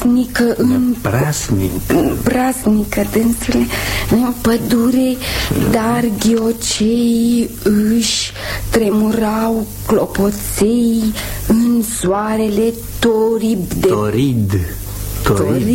Praznică dânsule în pădure, dar ghiocei își tremurau clopoței în soarele torid.